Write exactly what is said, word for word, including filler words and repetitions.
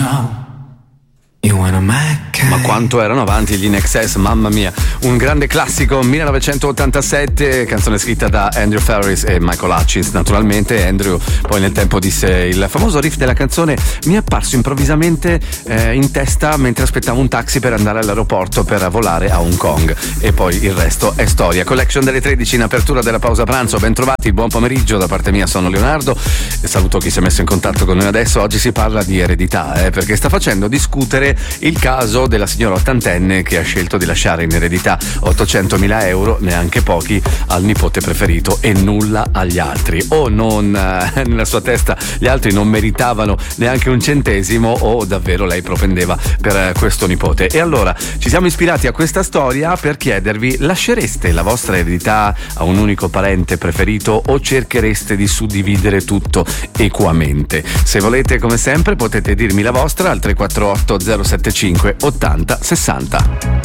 know you wanna make. Ma quanto erano avanti gli In Excess, mamma mia. Un grande classico, millenovecentottantasette, canzone scritta da Andrew Ferris e Michael Hutchins. Naturalmente Andrew poi nel tempo disse: il famoso riff della canzone mi è apparso improvvisamente eh, in testa mentre aspettavo un taxi per andare all'aeroporto per volare a Hong Kong. E poi il resto è storia. Collection delle tredici in apertura della pausa pranzo. Ben trovati, buon pomeriggio da parte mia, sono Leonardo e saluto chi si è messo in contatto con noi adesso. Oggi si parla di eredità, eh, perché sta facendo discutere il caso della signora ottantenne che ha scelto di lasciare in eredità ottocentomila euro, neanche pochi, al nipote preferito e nulla agli altri. O non, eh, nella sua testa gli altri non meritavano neanche un centesimo, o davvero lei propendeva per eh, questo nipote. E allora ci siamo ispirati a questa storia per chiedervi: lascereste la vostra eredità a un unico parente preferito o cerchereste di suddividere tutto equamente? Se volete, come sempre, potete dirmi la vostra al tre quattro otto zero sette cinque ottanta sessanta.